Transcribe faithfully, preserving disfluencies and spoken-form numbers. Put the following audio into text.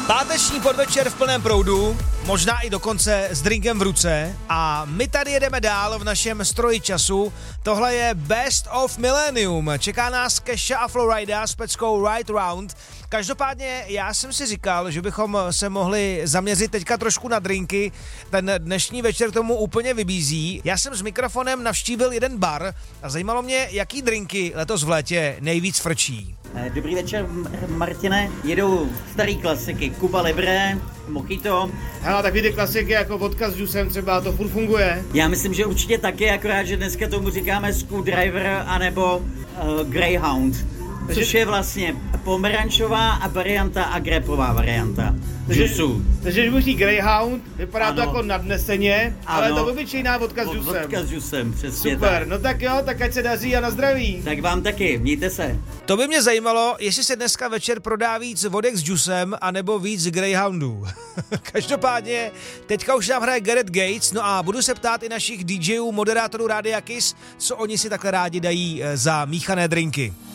Páteční podvečer v plném proudu, možná i dokonce s drinkem v ruce a my tady jedeme dál v našem stroji času. Tohle je Best of Millennium. Čeká nás Kesha a Florida s peckou Right Round. Každopádně já jsem si říkal, že bychom se mohli zaměřit teďka trošku na drinky. Ten dnešní večer k tomu úplně vybízí. Já jsem s mikrofonem navštívil jeden bar a zajímalo mě, jaký drinky letos v létě nejvíc frčí. Dobrý večer, Martine. Jedou starý klasiky. Cuba Libre, Mojito. Hele, takový ty klasiky jako vodka s džusem třeba, to furt funguje. Já myslím, že určitě taky, akorát, že dneska tomu říkáme Screwdriver anebo uh, Greyhound. Což je vlastně pomerančová varianta a grapová varianta džusu. Takže když budu Greyhound, vypadá ano. to jako nadneseně, ano. Ale to obyčejná vodka s džusem. Vodka s džusem, přesně. Super, tak. No tak jo, tak ať se daří a na zdraví. Tak vám taky, mějte se. To by mě zajímalo, jestli se dneska večer prodá víc vodek s džusem, anebo víc Greyhoundů. Každopádně, teďka už nám hraje Gareth Gates, no a budu se ptát i našich DJů, moderátorů Rádia Kiss, co oni si takhle rádi dají za míchané drinky.